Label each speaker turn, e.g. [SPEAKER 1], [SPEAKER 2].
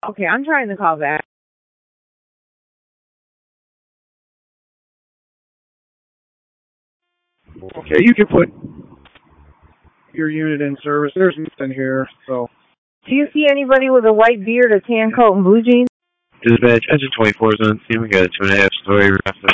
[SPEAKER 1] Okay, I'm trying to call back.
[SPEAKER 2] Okay, you can put your unit in service. There's nothing here, so.
[SPEAKER 1] Do you see anybody with a white beard, a tan coat, and blue jeans?
[SPEAKER 3] Dispatch, engine 24 is on scene. We got a 2.5-story